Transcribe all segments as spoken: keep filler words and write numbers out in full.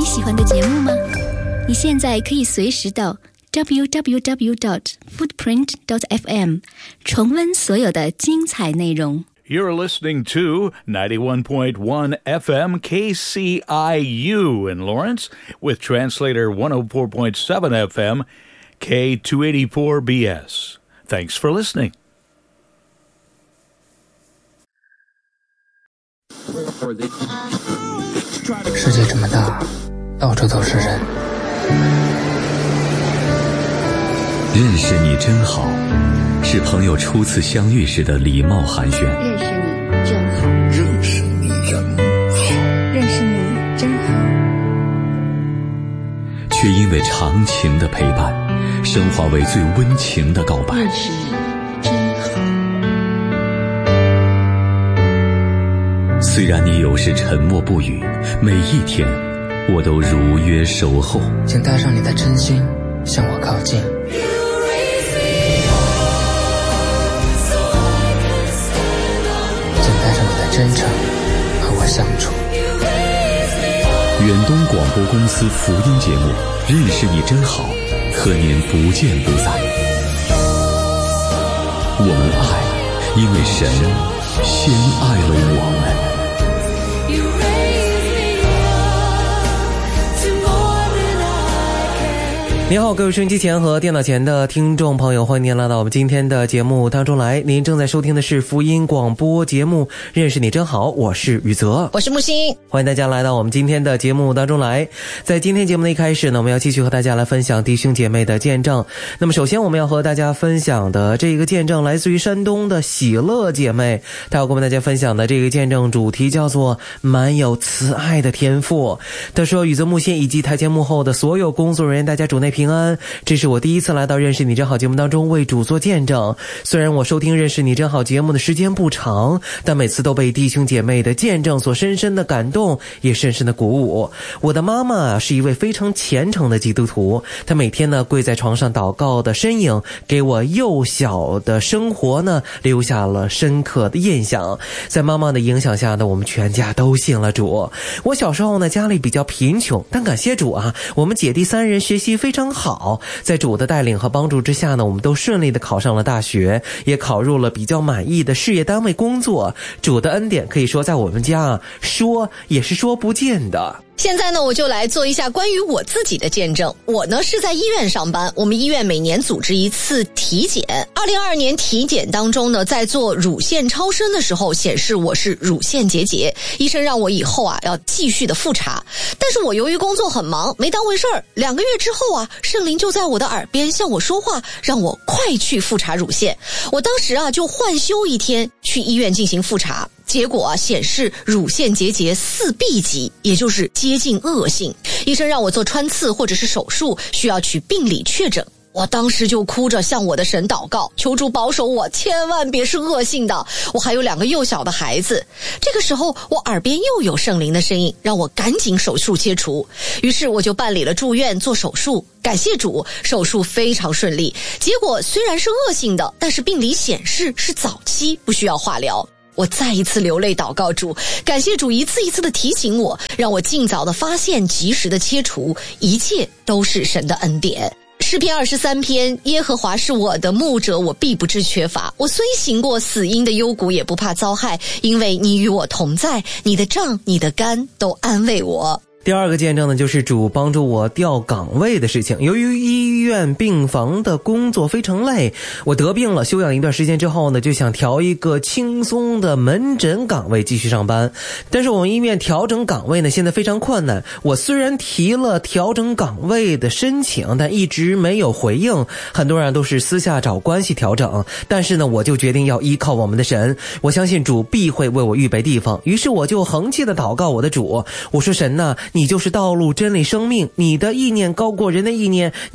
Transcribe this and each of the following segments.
喜欢的节目吗？你现在可以随时到 double-u double-u double-u dot footprint dot f m 重温所有的精彩内容。 You're listening to ninety-one point one F M K C I U in Lawrence with translator one oh four point seven F M K two eighty-four B S. Thanks for listening. 世界这么大，到处都是人。 认识你真好，是朋友初次相遇时的礼貌寒暄。 认识你真好， 认识你真好， 认识你真好。 却因为长情的陪伴，升华为最温情的告白。 认识你真好。 虽然你有时沉默不语，每一天我都如约守候。 请带上你的真心向我靠近，请带上你的真诚和我相处。 远东广播公司福音节目《认识你真好》，和您不见不散。我们爱，因为神先爱了我们。 你好，各位收音机前和电脑前的听众朋友，欢迎您来到我们今天的节目当中来。您正在收听的是福音广播节目《认识你真好》，我是宇泽， 我是木星， 欢迎大家来到我们今天的节目当中来。在今天节目的一开始呢，我们要继续和大家来分享弟兄姐妹的见证。那么首先我们要和大家分享的这个见证来自于山东的喜乐姐妹，她要跟我们大家分享的这个见证主题叫做满有慈爱的天赋。她说，宇泽、木星以及台前幕后的所有工作人员，大家主内平安。这是我第一次来到认识你真好节目当中为主做见证。虽然我收听认识你真好节目的时间不长，但每次都被弟兄姐妹的见证所深深的感动，也深深的鼓舞。我的妈妈是一位非常虔诚的基督徒，她每天呢跪在床上祷告的身影，给我幼小的生活呢留下了深刻的印象。在妈妈的影响下呢，我们全家都信了主。我小时候呢家里比较贫穷，但感谢主啊，我们姐弟三人学习非常好，在主的带领和帮助之下呢，我们都顺利的考上了大学，也考入了比较满意的事业单位工作。主的恩典可以说在我们家啊，说也是说不尽的。 现在呢，我就来做一下关于我自己的见证。我呢是在医院上班，我们医院每年组织一次体检。二零二二年体检当中呢，在做乳腺超声的时候显示我是乳腺结节，医生让我以后啊要继续的复查。但是我由于工作很忙，没当回事儿。两个月之后啊，圣灵就在我的耳边向我说话，让我快去复查乳腺。我当时啊就换休一天去医院进行复查。结果啊显示乳腺结节四 B 级，也就是接近恶性。医生让我做穿刺或者是手术，需要取病理确诊。我当时就哭着向我的神祷告，求主保守我，千万别是恶性的。我还有两个幼小的孩子。这个时候我耳边又有圣灵的声音，让我赶紧手术切除。于是我就办理了住院做手术。感谢主，手术非常顺利。结果虽然是恶性的，但是病理显示是早期，不需要化疗。我再一次流泪祷告主，感谢主一次一次的提醒我，让我尽早的发现，及时的切除，一切都是神的恩典。诗篇二十三篇，耶和华是我的牧者，我必不致缺乏。我虽行过死荫的幽谷，也不怕遭害，因为你与我同在，你的杖你的竿都安慰我。 第二个见证呢，就是主帮助我调岗位的事情。由于医院病房的工作非常累，我得病了，休养一段时间之后呢，就想调一个轻松的门诊岗位继续上班。但是我们医院调整岗位呢，现在非常困难。我虽然提了调整岗位的申请，但一直没有回应。很多人都是私下找关系调整，但是呢，我就决定要依靠我们的神。我相信主必会为我预备地方。于是我就恒切的祷告我的主，我说神呐，你就是道路真理生命，你的意念高过人的意念，你的道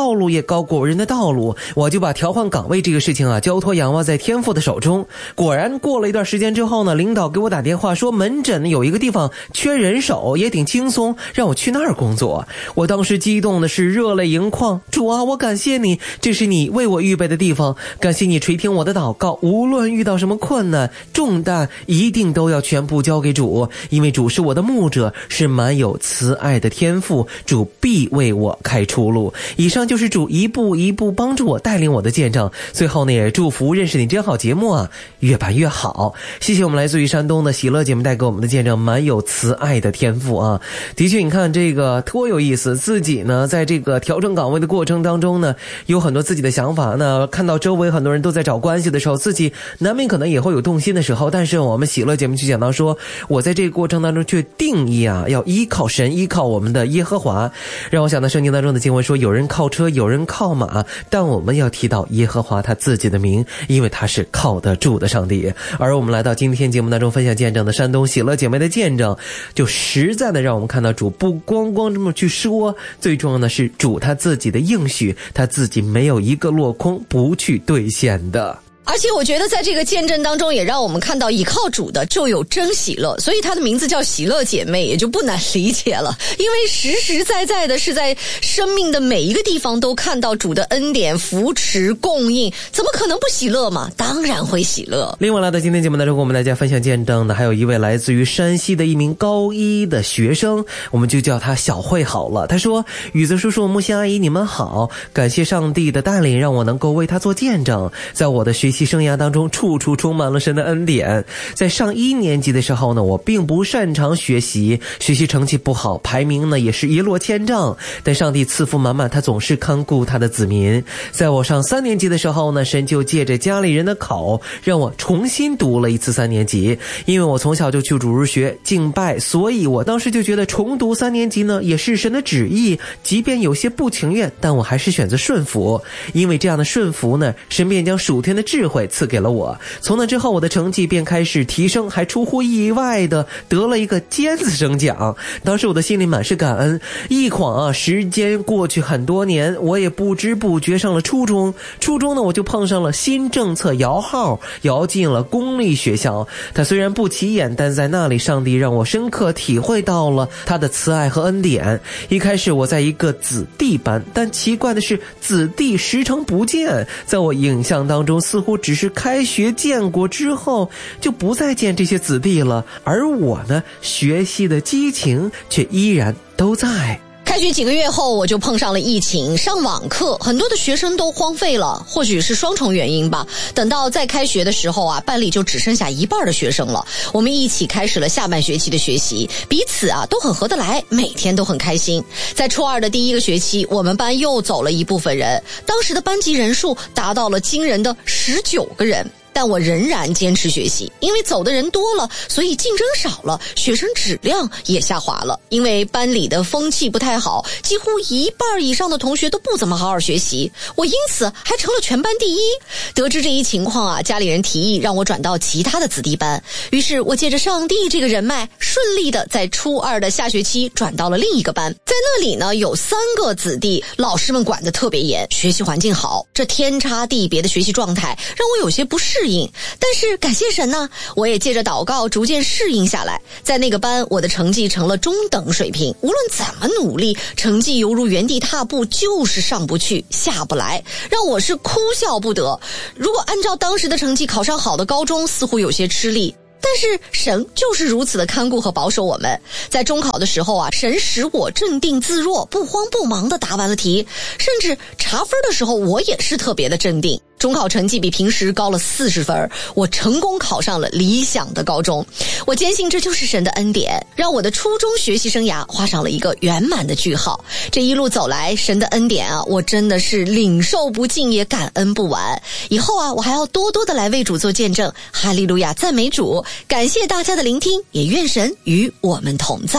道路也高过人的道路，我就把调换岗位这个事情啊交托仰望在天父的手中。果然过了一段时间之后呢，领导给我打电话说门诊有一个地方缺人手，也挺轻松，让我去那儿工作。我当时激动的是热泪盈眶，主啊，我感谢你，这是你为我预备的地方，感谢你垂听我的祷告，无论遇到什么困难重担，一定都要全部交给主，因为主是我的牧者，是满有慈爱的天父，主必为我开出路。以上就是主一步一步帮助我带领我的见证。最后呢，也祝福认识你真好节目啊越办越好。谢谢我们来自于山东的喜乐姐妹带给我们的见证，满有慈爱的天父啊。的确你看这个多有意思，自己呢在这个调整岗位的过程当中呢，有很多自己的想法，那看到周围很多人都在找关系的时候，自己难免可能也会有动心的时候，但是我们喜乐节目去讲到说，我在这个过程当中却定义啊要依靠神，依靠我们的耶和华。让我想到圣经当中的经文说，有人靠车，有人靠马，但我们要提到耶和华他自己的名，因为他是靠得住的上帝。而我们来到今天节目当中分享见证的山东喜乐姐妹的见证，就实在的让我们看到主不光光这么去说，最重要的是主他自己的应许，他自己没有一个落空不去兑现的。 而且我觉得在这个见证当中也让我们看到倚靠主的就有真喜乐，所以它的名字叫喜乐姐妹也就不难理解了，因为实实在在的是在生命的每一个地方都看到主的恩典扶持供应，怎么可能不喜乐嘛？当然会喜乐。 另外来到今天节目当中跟我们大家分享见证的还有一位来自于山西的一名高一的学生，我们就叫他小慧好了。他说，宇子叔叔木心阿姨你们好，感谢上帝的带领让我能够为他做见证，在我的学习生涯当中处处充满了神的恩典。在上一年级的时候呢，我并不擅长学习，学习成绩不好，排名呢也是一落千丈，但上帝赐福满满，他总是看顾他的子民。在我上三年级的时候呢，神就借着家里人的口让我重新读了一次三年级，因为我从小就去主日学敬拜，所以我当时就觉得重读三年级呢也是神的旨意，即便有些不情愿，但我还是选择顺服，因为这样的顺服呢，神便将属天的智慧赐给了我。从那之后我的成绩便开始提升，还出乎意外的得了一个尖子生奖。当时我的心里满是感恩。一晃啊，时间过去很多年，我也不知不觉上了初中。初中呢，我就碰上了新政策摇号，摇进了公立学校。它虽然不起眼，但在那里上帝让我深刻体会到了他的慈爱和恩典。一开始我在一个子弟班，但奇怪的是子弟时常不见，在我印象当中似乎只是开学见过之后就不再见这些子弟了，而我呢，学习的激情却依然都在。 开学几个月后，我就碰上了疫情，上网课，很多的学生都荒废了，或许是双重原因吧。等到再开学的时候啊，班里就只剩下一半的学生了。我们一起开始了下半学期的学习，彼此啊都很合得来，每天都很开心。在初二的第一个学期，我们班又走了一部分人，当时的班级人数达到了惊人的十九个人。但我仍然坚持学习，因为走的人多了，所以竞争少了，学生质量也下滑了。因为班里的风气不太好，几乎一半以上的同学都不怎么好好学习，我因此还成了全班第一。得知这一情况啊，家里人提议让我转到其他的子弟班，于是我借着上帝这个人脉，顺利的在初二的下学期转到了另一个班。在那里呢，有三个子弟，老师们管得特别严，学习环境好，这天差地别的学习状态让我有些不适应，但是感谢神呢，我也借着祷告逐渐适应下来。在那个班，我的成绩成了中等水平，无论怎么努力，成绩犹如原地踏步，就是上不去下不来，让我是哭笑不得。如果按照当时的成绩考上好的高中，似乎有些吃力，但是神就是如此的看顾和保守我们。在中考的时候啊，神使我镇定自若，不慌不忙地答完了题，甚至查分的时候我也是特别的镇定。中考成绩比平时高了四十分，我成功考上了理想的高中。我坚信这就是神的恩典，让我的初中学习生涯画上了一个圆满的句号。这一路走来，神的恩典啊，我真的是领受不尽，也感恩不完。以后啊，我还要多多的来为主做见证。哈利路亚，赞美主！感谢大家的聆听，也愿神与我们同在。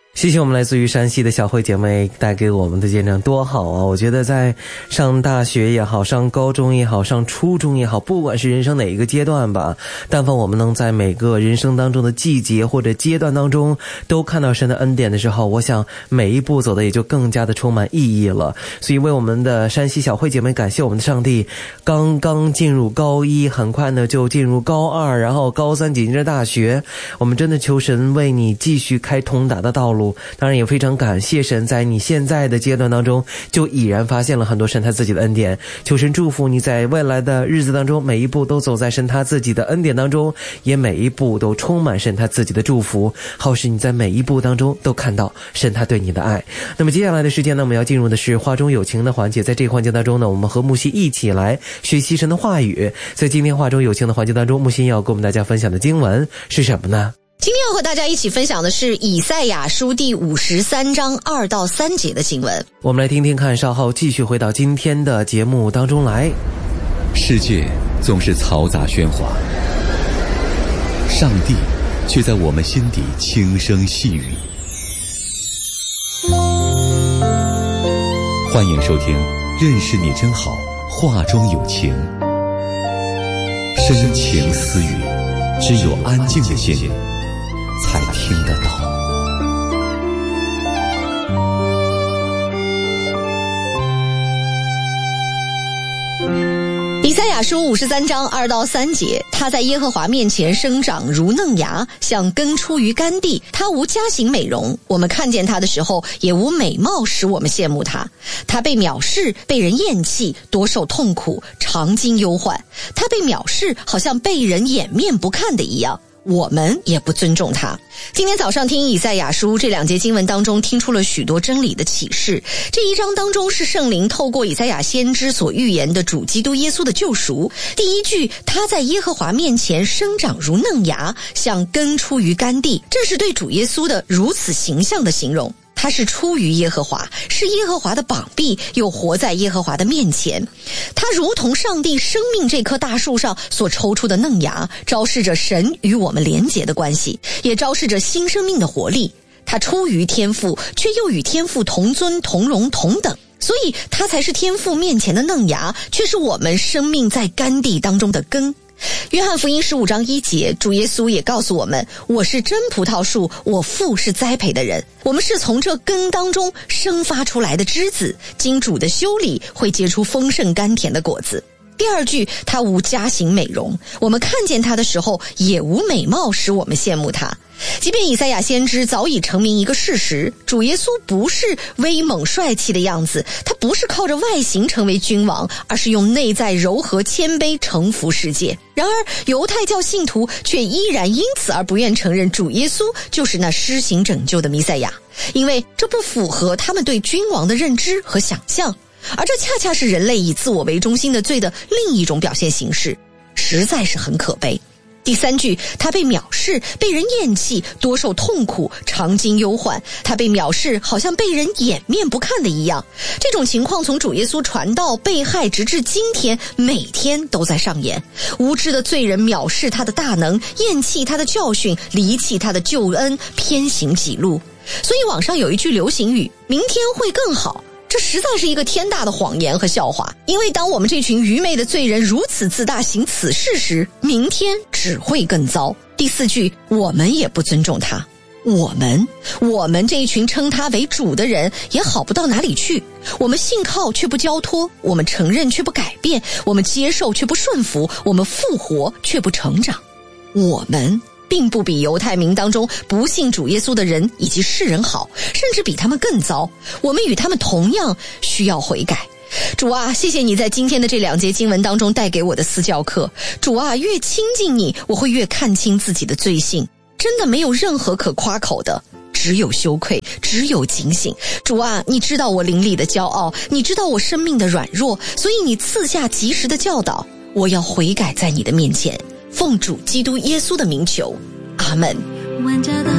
谢谢我们来自于山西的小慧姐妹带给我们的见证，多好啊！我觉得在上大学也好，上高中也好，上初中也好，不管是人生哪一个阶段吧，但凡我们能在每个人生当中的季节或者阶段当中都看到神的恩典的时候，我想每一步走的也就更加的充满意义了。所以为我们的山西小慧姐妹感谢我们的上帝，刚刚进入高一，很快呢就进入高二，然后高三紧接着大学，我们真的求神为你继续开通达的道路。当然也非常感谢神，在你现在的阶段当中就已然发现了很多神他自己的恩典，求神祝福你在未来的日子当中每一步都走在神他自己的恩典当中，也每一步都充满神他自己的祝福，好使你在每一步当中都看到神他对你的爱。那么接下来的时间呢，我们要进入的是话中有情的环节，在这个环节当中呢，我们和木西一起来学习神的话语。在今天话中有情的环节当中，木西要跟我们大家分享的经文是什么呢？ 今天要和大家一起分享的是以赛亚书第五十三章二到三节的经文。 我们来听听看，稍后继续回到今天的节目当中来。 世界总是嘈杂喧哗，上帝却在我们心底轻声细语。欢迎收听认识你真好，话中有情，深情私语，只有安静的心才听得到。 以赛亚书五十三章二到三节，他在耶和华面前生长如嫩芽，像根出于干地。他无佳形美容，我们看见他的时候，也无美貌使我们羡慕他。他被藐视，被人厌弃，多受痛苦，常经忧患。他被藐视，好像被人掩面不看的一样，我们也不尊重他。今天早上听以赛亚书这两节经文当中，听出了许多真理的启示。这一章当中是圣灵透过以赛亚先知所预言的主基督耶稣的救赎。第一句，他在耶和华面前生长如嫩芽，像根出于干地，这是对主耶稣的如此形象的形容。他是出于耶和华，是耶和华的膀臂，又活在耶和华的面前。他如同上帝生命这棵大树上所抽出的嫩芽，昭示着神与我们连结的关系，也昭示着新生命的活力。他出于天父，却又与天父同尊同荣同等，所以他才是天父面前的嫩芽，却是我们生命在干地当中的根。约翰福音十五章一节，主耶稣也告诉我们，我是真葡萄树，我父是栽培的人，我们是从这根当中生发出来的枝子，经主的修理会结出丰盛甘甜的果子。第二句，他无佳形美容，我们看见他的时候，也无美貌使我们羡慕他。即便以赛亚先知早已成明一个事实，主耶稣不是威猛帅气的样子，他不是靠着外形成为君王，而是用内在柔和谦卑臣服世界。然而犹太教信徒却依然因此而不愿承认主耶稣就是那施行拯救的弥赛亚，因为这不符合他们对君王的认知和想象，而这恰恰是人类以自我为中心的罪的另一种表现形式，实在是很可悲。第三句，他被藐视，被人厌弃，多受痛苦，常经忧患。他被藐视，好像被人掩面不看的一样。这种情况从主耶稣传道被害直至今天，每天都在上演。无知的罪人藐视他的大能，厌弃他的教训，离弃他的救恩，偏行己路。所以网上有一句流行语，明天会更好，这实在是一个天大的谎言和笑话。因为当我们这群愚昧的罪人如此自大行此事时，明天只会更糟。第四句，我们也不尊重他。我们我们这一群称他为主的人也好不到哪里去。我们信靠却不交托，我们承认却不改变，我们接受却不顺服，我们复活却不成长。我们并不比犹太民当中不信主耶稣的人以及世人好，甚至比他们更糟。我们与他们同样需要悔改。主啊，谢谢你在今天的这两节经文当中带给我的私教课。主啊，越亲近你，我会越看清自己的罪性，真的没有任何可夸口的，只有羞愧，只有警醒。主啊，你知道我灵里的骄傲，你知道我生命的软弱，所以你赐下及时的教导，我要悔改在你的面前。奉主基督耶稣的名求，阿们。